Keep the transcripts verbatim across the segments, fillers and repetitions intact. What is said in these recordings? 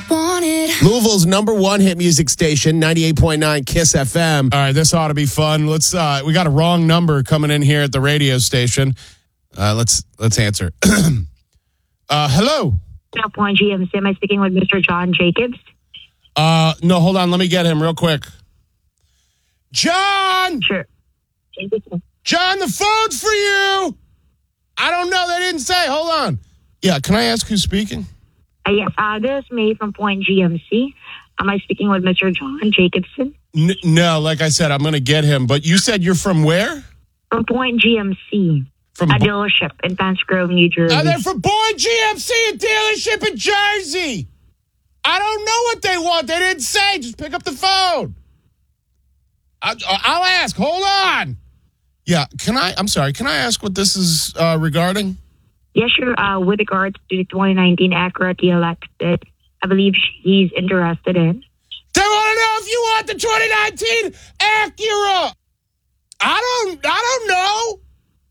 wanted. Louisville's number one hit music station, ninety-eight point nine Kiss F M. All right, this ought to be fun. Let's. Uh, we got a wrong number coming in here at the radio station. Uh, let's let's answer. uh, hello. Top one G M C. Am I speaking with Mister John Jacobs? Uh, no, hold on. Let me get him real quick. John. Sure. John, the phone's for you. I don't know. They didn't say. Hold on. Yeah, can I ask who's speaking? Uh, yes, uh, this is May from Point G M C. Am I speaking with Mister John Jacobson? N- no, like I said, I'm going to get him. But you said you're from where? From Point G M C. From a Bo- dealership in Pants Grove, New Jersey. Oh, they're from Point G M C, a dealership in Jersey. I don't know what they want. They didn't say. Just pick up the phone. I, I'll ask. Hold on. Yeah, can I? I'm sorry. Can I ask what this is uh, regarding? Yes, sure. Uh, with regards to the twenty nineteen Acura T L X that I believe he's interested in. They want to know if you want the twenty nineteen Acura. I don't. I don't know.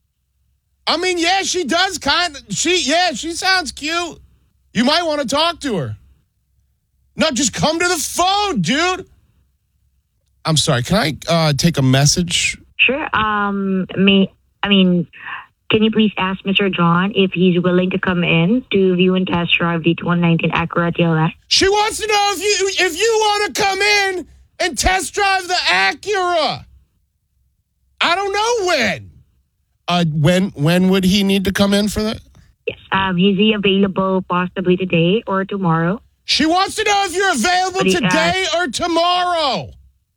I mean, yeah, she does kind of. She, yeah, she sounds cute. You might want to talk to her. No, just come to the phone, dude. I'm sorry. Can I uh, take a message? Sure. Um, may I mean, can you please ask Mister John if he's willing to come in to view and test drive the twenty nineteen Acura T L X? She wants to know if you if you want to come in and test drive the Acura. I don't know when. Uh, when when would he need to come in for that? Yes. Um, is he available possibly today or tomorrow? She wants to know if you're available But he, today or tomorrow.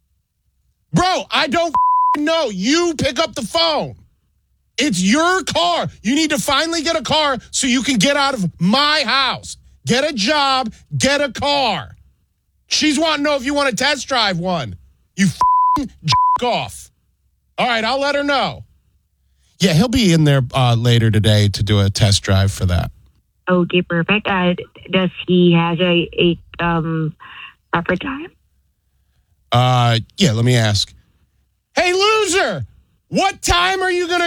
Bro, I don't know. You pick up the phone. It's your car. You need to finally get a car so you can get out of my house. Get a job. Get a car. She's wanting to know if you want to test drive one. You f***ing j- off. All right, I'll let her know. Yeah, he'll be in there uh, later today to do a test drive for that. Okay, perfect. Uh, does he has a, a um proper time? Uh, yeah, let me ask. Hey, loser, what time are you going to